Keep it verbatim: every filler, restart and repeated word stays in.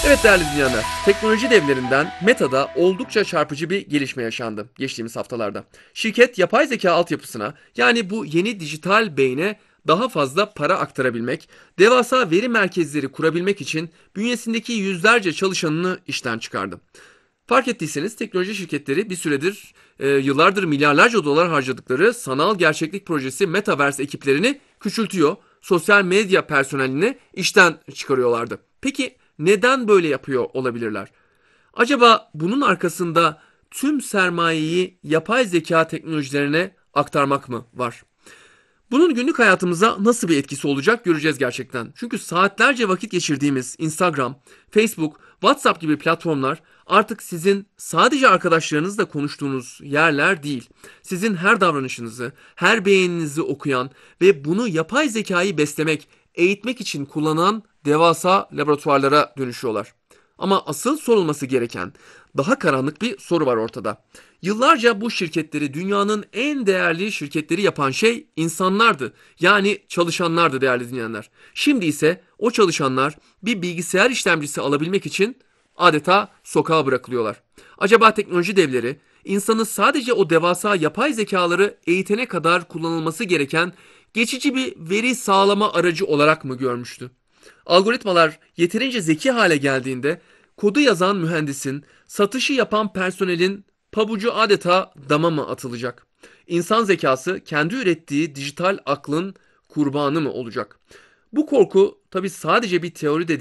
Evet değerli dinleyenler, teknoloji devlerinden Meta'da oldukça çarpıcı bir gelişme yaşandı geçtiğimiz haftalarda. Şirket yapay zeka altyapısına, yani bu yeni dijital beyne daha fazla para aktarabilmek, devasa veri merkezleri kurabilmek için bünyesindeki yüzlerce çalışanını işten çıkardı. Fark ettiyseniz teknoloji şirketleri bir süredir, e, yıllardır milyarlarca dolar harcadıkları sanal gerçeklik projesi Metaverse ekiplerini küçültüyor, sosyal medya personelini işten çıkarıyorlardı. Peki neden böyle yapıyor olabilirler? Acaba bunun arkasında tüm sermayeyi yapay zeka teknolojilerine aktarmak mı var? Bunun günlük hayatımıza nasıl bir etkisi olacak göreceğiz gerçekten. Çünkü saatlerce vakit geçirdiğimiz Instagram, Facebook, WhatsApp gibi platformlar artık sizin sadece arkadaşlarınızla konuştuğunuz yerler değil. Sizin her davranışınızı, her beğeninizi okuyan ve bunu yapay zekayı beslemek, eğitmek için kullanan devasa laboratuvarlara dönüşüyorlar. Ama asıl sorulması gereken daha karanlık bir soru var ortada. Yıllarca bu şirketleri dünyanın en değerli şirketleri yapan şey insanlardı. Yani çalışanlardı değerli dinleyenler. Şimdi ise o çalışanlar bir bilgisayar işlemcisi alabilmek için adeta sokağa bırakılıyorlar. Acaba teknoloji devleri insanı sadece o devasa yapay zekaları eğitene kadar kullanılması gereken geçici bir veri sağlama aracı olarak mı görmüştü? Algoritmalar yeterince zeki hale geldiğinde kodu yazan mühendisin, satışı yapan personelin pabucu adeta dama mı atılacak? İnsan zekası kendi ürettiği dijital aklın kurbanı mı olacak? Bu korku tabii sadece bir teori de